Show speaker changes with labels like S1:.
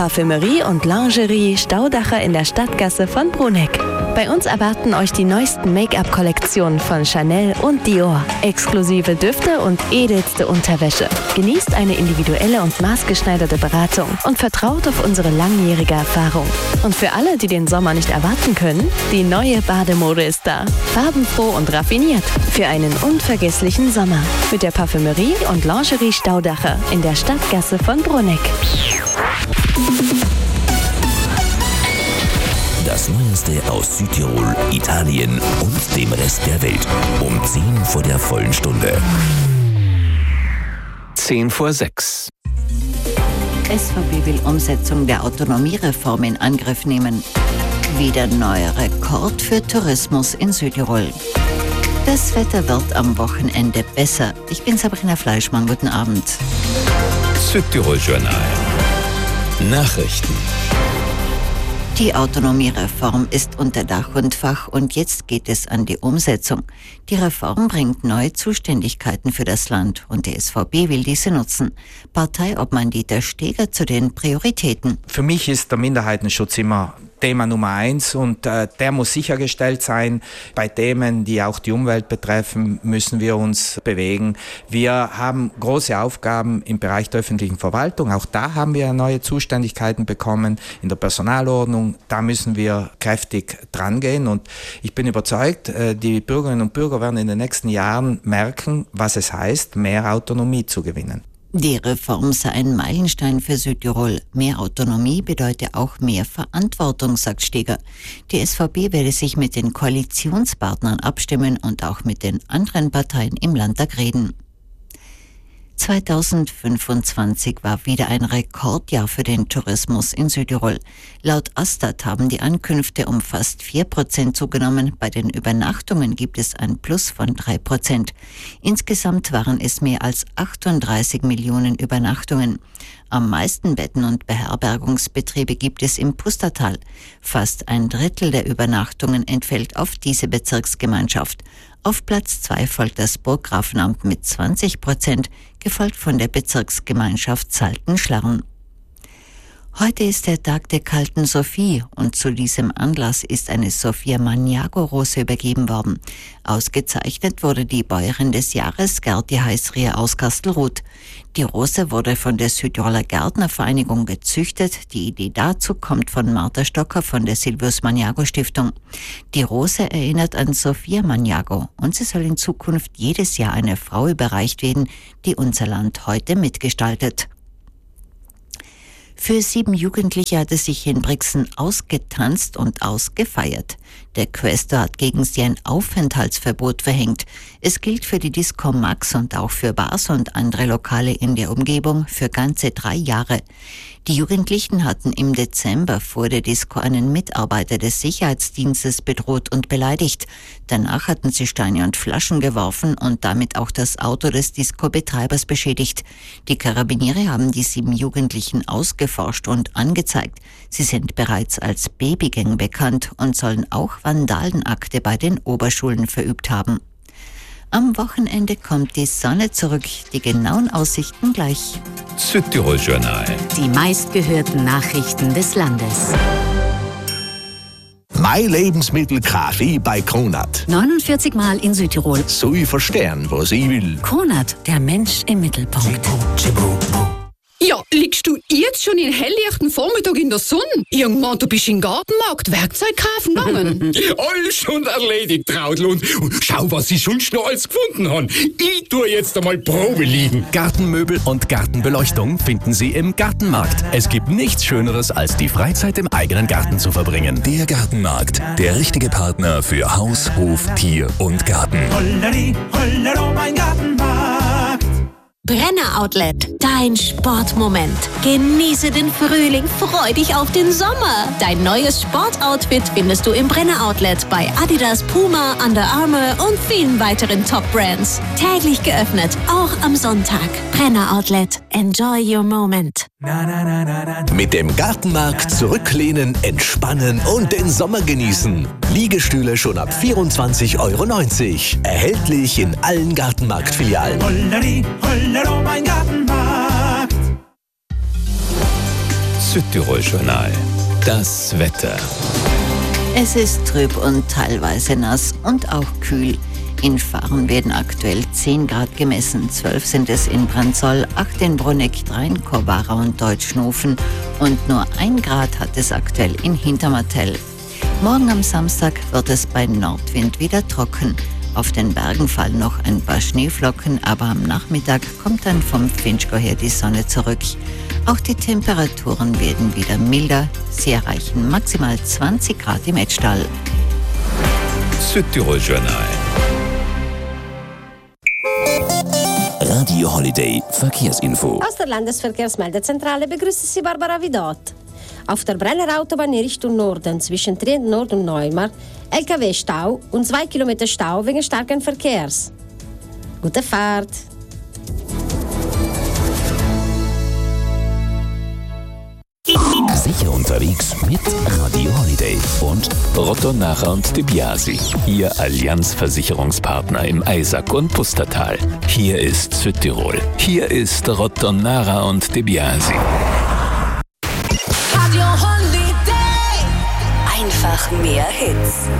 S1: Parfümerie und Lingerie Staudacher in der Stadtgasse von Bruneck. Bei uns erwarten euch die neuesten Make-up-Kollektionen von Chanel und Dior, exklusive Düfte und edelste Unterwäsche. Genießt eine individuelle und maßgeschneiderte Beratung und vertraut auf unsere langjährige Erfahrung. Und für alle, die den Sommer nicht erwarten können, die neue Bademode ist da. Farbenfroh und raffiniert für einen unvergesslichen Sommer. Mit der Parfümerie und Lingerie Staudacher in der Stadtgasse von Bruneck.
S2: Das Neueste aus Südtirol, Italien und dem Rest der Welt. Um 10 vor der vollen Stunde.
S3: 5:10.
S4: SVP will Umsetzung der Autonomiereform in Angriff nehmen. Wieder neuer Rekord für Tourismus in Südtirol. Das Wetter wird am Wochenende besser. Ich bin Sabrina Fleischmann. Guten Abend.
S5: Südtirol Journal. Nachrichten.
S4: Die Autonomiereform ist unter Dach und Fach und jetzt geht es an die Umsetzung. Die Reform bringt neue Zuständigkeiten für das Land und die SVP will diese nutzen. Parteiobmann Dieter Steger zu den Prioritäten.
S6: Für mich ist der Minderheitenschutz immer Thema Nummer 1 und der muss sichergestellt sein. Bei Themen, die auch die Umwelt betreffen, müssen wir uns bewegen. Wir haben große Aufgaben im Bereich der öffentlichen Verwaltung. Auch da haben wir neue Zuständigkeiten bekommen in der Personalordnung. Da müssen wir kräftig drangehen und ich bin überzeugt, die Bürgerinnen und Bürger werden in den nächsten Jahren merken, was es heißt, mehr Autonomie zu gewinnen.
S4: Die Reform sei ein Meilenstein für Südtirol. Mehr Autonomie bedeutet auch mehr Verantwortung, sagt Steger. Die SVP werde sich mit den Koalitionspartnern abstimmen und auch mit den anderen Parteien im Landtag reden. 2025 war wieder ein Rekordjahr für den Tourismus in Südtirol. Laut Astat haben die Ankünfte um fast 4% zugenommen. Bei den Übernachtungen gibt es ein Plus von 3%. Insgesamt waren es mehr als 38 Millionen Übernachtungen. Am meisten Betten und Beherbergungsbetriebe gibt es im Pustertal. Fast ein Drittel der Übernachtungen entfällt auf diese Bezirksgemeinschaft. Auf Platz 2 folgt das Burggrafenamt mit 20%, gefolgt von der Bezirksgemeinschaft Salten-Schlarn. Heute ist der Tag der kalten Sophie und zu diesem Anlass ist eine Sophia Maniago-Rose übergeben worden. Ausgezeichnet wurde die Bäuerin des Jahres Gerti Heißrier aus Kastelruth. Die Rose wurde von der Südtiroler Gärtnervereinigung gezüchtet. Die Idee dazu kommt von Martha Stocker von der Silvius Maniago Stiftung. Die Rose erinnert an Sophia Maniago und sie soll in Zukunft jedes Jahr einer Frau überreicht werden, die unser Land heute mitgestaltet. Für 7 Jugendliche hat es sich in Brixen ausgetanzt und ausgefeiert. Der Quästor hat gegen sie ein Aufenthaltsverbot verhängt. Es gilt für die Disco Max und auch für Bars und andere Lokale in der Umgebung für ganze 3 Jahre. Die Jugendlichen hatten im Dezember vor der Disco einen Mitarbeiter des Sicherheitsdienstes bedroht und beleidigt. Danach hatten sie Steine und Flaschen geworfen und damit auch das Auto des Disco-Betreibers beschädigt. Die Karabiniere haben die 7 Jugendlichen ausgeforscht und angezeigt. Sie sind bereits als Babygang bekannt und sollen auch Vandalenakte bei den Oberschulen verübt haben. Am Wochenende kommt die Sonne zurück. Die genauen Aussichten gleich.
S5: Südtirol Journal.
S7: Die meistgehörten Nachrichten des Landes.
S2: Mein Lebensmittel Kaffee bei Kronat.
S7: 49 Mal in Südtirol.
S2: So ich verstehen, was ich will.
S7: Kronat, der Mensch im Mittelpunkt.
S8: Ja, liegst du jetzt schon in helllichten Vormittag in der Sonne? Irgendwann, du bist im Gartenmarkt Werkzeug kaufen gegangen.
S5: Alles schon erledigt, Traudl. Und schau, was ich schon noch alles gefunden habe. Ich tue jetzt einmal Probe liegen.
S9: Gartenmöbel und Gartenbeleuchtung finden Sie im Gartenmarkt. Es gibt nichts Schöneres, als die Freizeit im eigenen Garten zu verbringen.
S2: Der Gartenmarkt, der richtige Partner für Haus, Hof, Tier und Garten.
S10: Holleri, hollero, mein Gartenmarkt.
S7: Brenner Outlet, dein Sportmoment. Genieße den Frühling, freu dich auf den Sommer. Dein neues Sportoutfit findest du im Brenner Outlet bei Adidas, Puma, Under Armour und vielen weiteren Top-Brands. Täglich geöffnet, auch am Sonntag. Brenner Outlet, enjoy your moment.
S2: Mit dem Gartenmarkt zurücklehnen, entspannen und den Sommer genießen. Liegestühle schon ab 24,90 €. Erhältlich in allen Gartenmarktfilialen.
S10: Holleri, hollero, mein Gartenmarkt.
S3: Südtirol-Journal. Das Wetter.
S4: Es ist trüb und teilweise nass und auch kühl. In Fahren werden aktuell 10 Grad gemessen, 12 sind es in Brandsol, 8 in Bruneck, 3 in Chorwara und Deutschnofen und nur 1 Grad hat es aktuell in Hintermartell. Morgen am Samstag wird es bei Nordwind wieder trocken. Auf den Bergen fallen noch ein paar Schneeflocken, aber am Nachmittag kommt dann vom Finchgau her die Sonne zurück. Auch die Temperaturen werden wieder milder. Sie erreichen maximal 20 Grad im Etschtal.
S3: Südtirol-Journal.
S2: Radio Holiday Verkehrsinfo.
S11: Aus der Landesverkehrsmeldezentrale begrüßt Sie Barbara Vidot. Auf der Brenner Autobahn in Richtung Norden zwischen Trient Nord und Neumarkt LKW-Stau und 2 Kilometer Stau wegen starken Verkehrs. Gute Fahrt!
S2: Sicher unterwegs mit Radio Holiday und
S3: Rotto Nacher und De Biasi, Ihr Allianz-Versicherungspartner im Eisack und Pustertal. Hier ist Südtirol. Hier ist Rotto Nacher und De Biasi.
S7: Radio Holiday. Einfach mehr Hits.